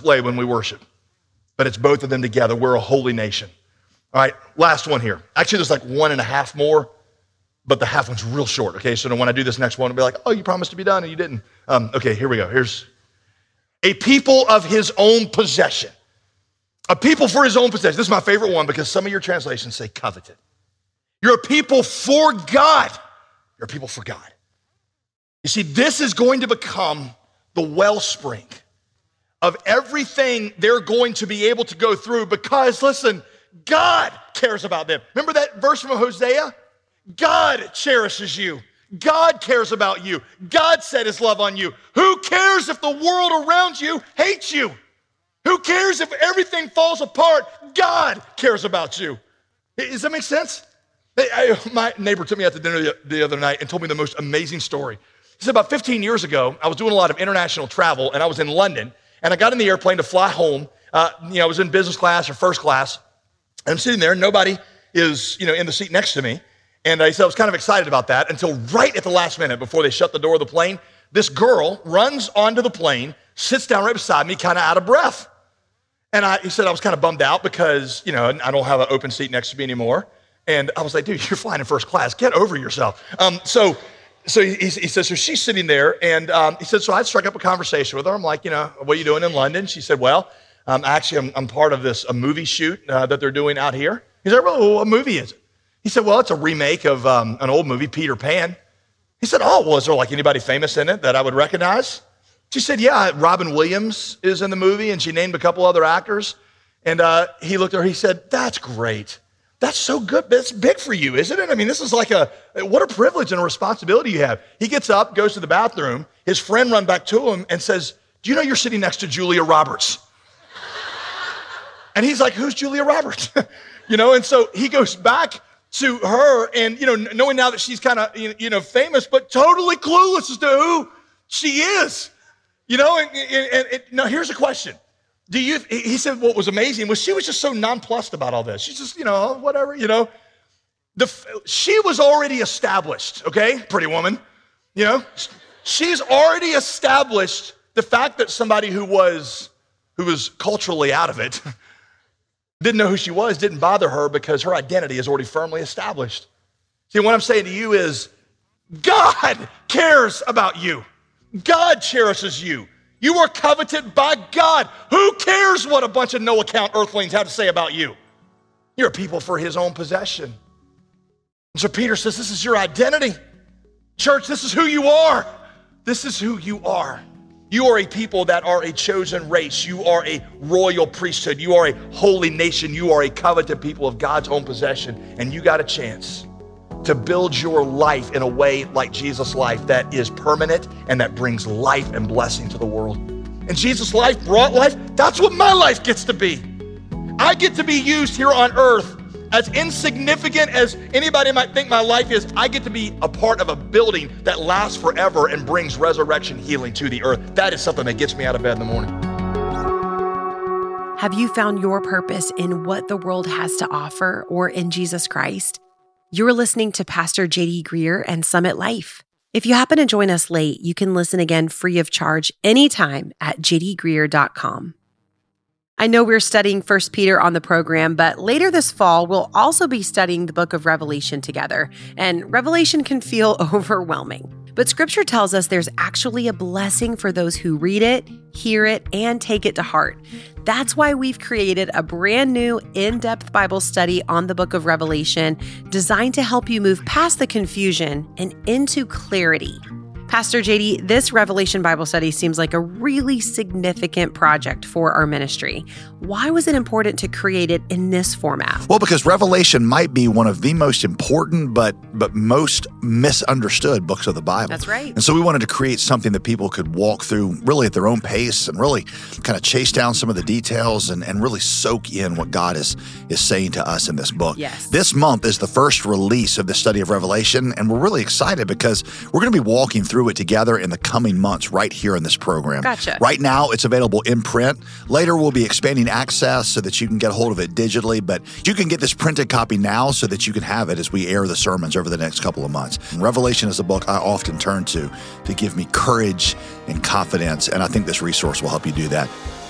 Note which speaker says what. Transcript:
Speaker 1: display when we worship, but it's both of them together. We're a holy nation. All right, last one here. Actually, there's like 1.5 more, but the half one's real short, okay? So when I do this next one, I'll be like, oh, you promised to be done and you didn't. Okay, here we go. Here's a people of his own possession. A people for his own possession. This is my favorite one because some of your translations say coveted. You're a people for God. You're a people for God. You see, this is going to become the wellspring of everything they're going to be able to go through because, listen, God cares about them. Remember that verse from Hosea? God cherishes you. God cares about you. God set his love on you. Who cares if the world around you hates you? Who cares if everything falls apart? God cares about you. Does that make sense? My neighbor took me out to dinner the other night and told me the most amazing story. He said about 15 years ago, I was doing a lot of international travel and I was in London and I got in the airplane to fly home. I was in business class or first class. And I'm sitting there and nobody is, in the seat next to me. And he said I was kind of excited about that until right at the last minute before they shut the door of the plane, this girl runs onto the plane, sits down right beside me, kind of out of breath. And he said I was kind of bummed out because, I don't have an open seat next to me anymore. And I was like, dude, you're flying in first class. Get over yourself. So he says, so she's sitting there. And he said, so I struck up a conversation with her. I'm like, what are you doing in London? She said, well, actually, I'm part of a movie shoot that they're doing out here. He said, well, what movie is it? He said, well, it's a remake of an old movie, Peter Pan. He said, oh, well, is there like anybody famous in it that I would recognize? She said, yeah, Robin Williams is in the movie, and she named a couple other actors. And he looked at her, he said, that's great. That's so good. That's big for you, isn't it? I mean, this is like what a privilege and a responsibility you have. He gets up, goes to the bathroom. His friend runs back to him and says, do you know you're sitting next to Julia Roberts? And he's like, who's Julia Roberts? And so he goes back to her and, knowing now that she's kind of, famous, but totally clueless as to who she is, and now here's a question. He said what was amazing was she was just so nonplussed about all this. She's just, whatever, she was already established, okay? Pretty woman, she's already established the fact that somebody who was culturally out of it didn't know who she was, didn't bother her because her identity is already firmly established. See, what I'm saying to you is God cares about you. God cherishes you. You are coveted by God. Who cares what a bunch of no-account earthlings have to say about you? You're a people for his own possession. And so Peter says, this is your identity. Church, this is who you are. This is who you are. You are a people that are a chosen race. You are a royal priesthood. You are a holy nation. You are a coveted people of God's own possession. And you got a chance to build your life in a way like Jesus' life that is permanent and that brings life and blessing to the world. And Jesus' life brought life. That's what my life gets to be. I get to be used here on earth. As insignificant as anybody might think my life is, I get to be a part of a building that lasts forever and brings resurrection healing to the earth. That is something that gets me out of bed in the morning.
Speaker 2: Have you found your purpose in what the world has to offer or in Jesus Christ? You're listening to Pastor J.D. Greear and Summit Life. If you happen to join us late, you can listen again free of charge anytime at jdgreear.com. I know we're studying 1 Peter on the program, but later this fall, we'll also be studying the book of Revelation together. And Revelation can feel overwhelming. But Scripture tells us there's actually a blessing for those who read it, hear it, and take it to heart. That's why we've created a brand new in-depth Bible study on the book of Revelation designed to help you move past the confusion and into clarity. Pastor JD, this Revelation Bible study seems like a really significant project for our ministry. Why was it important to create it in this format?
Speaker 3: Well, because Revelation might be one of the most important but most misunderstood books of the Bible.
Speaker 2: That's right.
Speaker 3: And so we wanted to create something that people could walk through really at their own pace and really kind of chase down some of the details and really soak in what God is saying to us in this book.
Speaker 2: Yes.
Speaker 3: This month is the first release of the study of Revelation, and we're really excited because we're going to be walking through it together in the coming months right here in this program.
Speaker 2: Gotcha.
Speaker 3: Right now, it's available in print. Later, we'll be expanding access so that you can get a hold of it digitally, but you can get this printed copy now so that you can have it as we air the sermons over the next couple of months. And Revelation is a book I often turn to give me courage and confidence, and I think this resource will help you do that.